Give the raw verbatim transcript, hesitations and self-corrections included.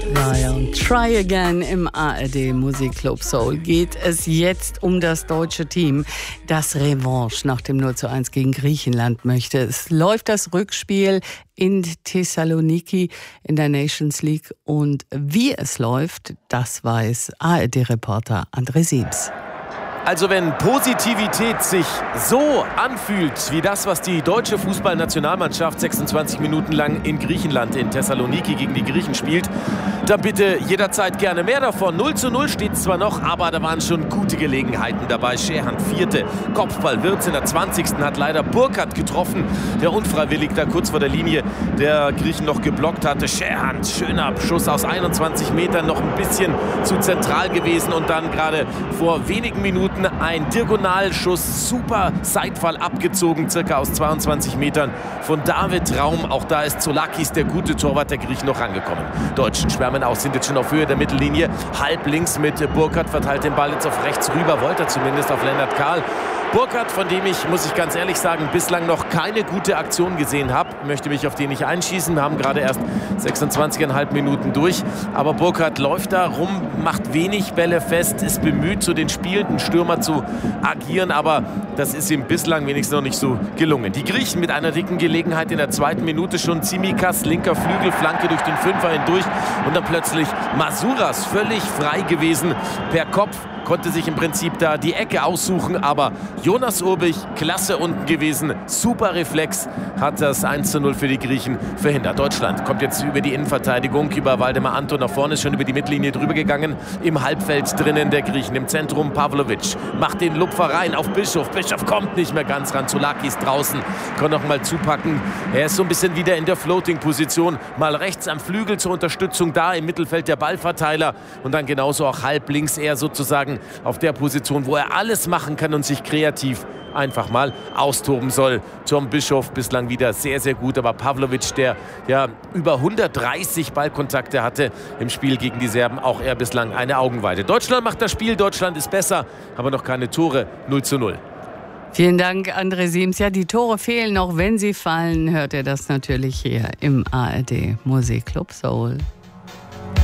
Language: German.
Lion, Try Again im A R D Musikclub Soul geht es jetzt um das deutsche Team, das Revanche nach dem null zu eins gegen Griechenland möchte. Es läuft das Rückspiel in Thessaloniki in der Nations League und wie es läuft, das weiß A R D-Reporter André Siems. Also wenn Positivität sich so anfühlt wie das, was die deutsche Fußballnationalmannschaft sechsundzwanzig Minuten lang in Griechenland, in Thessaloniki gegen die Griechen spielt, dann bitte jederzeit gerne mehr davon. null zu null steht es zwar noch, aber da waren schon gute Gelegenheiten dabei. Scherhan vierte, Kopfball, Wirtz in der zwanzigsten hat leider Burkhardt getroffen, der unfreiwillig da kurz vor der Linie der Griechen noch geblockt hatte. Scherhan, schöner Schuss aus einundzwanzig Metern, noch ein bisschen zu zentral gewesen und dann gerade vor wenigen Minuten ein Diagonalschuss, super Seitfall abgezogen, circa aus zweiundzwanzig Metern von David Raum. Auch da ist Zoulakis, der gute Torwart der Griechen, noch rangekommen. Deutschen schwärmen aus, sind jetzt schon auf Höhe der Mittellinie. Halb links mit Burkhardt, verteilt den Ball jetzt auf rechts rüber, wollte er zumindest auf Lennart Kahl. Burkhardt, von dem ich, muss ich ganz ehrlich sagen, bislang noch keine gute Aktion gesehen habe, möchte mich auf den nicht einschießen. Wir haben gerade erst sechsundzwanzig Komma fünf Minuten durch. Aber Burkhardt läuft da rum, macht wenig Bälle fest, ist bemüht, so den spielenden Stürmer zu agieren. Aber das ist ihm bislang wenigstens noch nicht so gelungen. Die Griechen mit einer dicken Gelegenheit in der zweiten Minute schon. Tsimikas, linker Flügel, Flanke durch den Fünfer hindurch. Und dann plötzlich Masouras, völlig frei gewesen per Kopf. Konnte sich im Prinzip da die Ecke aussuchen, aber Jonas Urbich, klasse unten gewesen, super Reflex, hat das eins zu null für die Griechen verhindert. Deutschland kommt jetzt über die Innenverteidigung, über Waldemar Anton nach vorne, ist schon über die Mittellinie drüber gegangen, im Halbfeld drinnen der Griechen, im Zentrum Pavlovic, macht den Lupfer rein auf Bischof, Bischof kommt nicht mehr ganz ran, Zoulakis draußen, kann noch mal zupacken, er ist so ein bisschen wieder in der Floating-Position, mal rechts am Flügel zur Unterstützung da, im Mittelfeld der Ballverteiler und dann genauso auch halb links er sozusagen auf der Position, wo er alles machen kann und sich kreativ einfach mal austoben soll. Tom Bischof bislang wieder sehr, sehr gut, aber Pavlovic, der ja über hundertdreißig Ballkontakte hatte im Spiel gegen die Serben, auch er bislang eine Augenweide. Deutschland macht das Spiel, Deutschland ist besser, aber noch keine Tore, null zu null. Vielen Dank, André Siems. Ja, die Tore fehlen, auch wenn sie fallen, hört ihr das natürlich hier im A R D Musikclub Soul.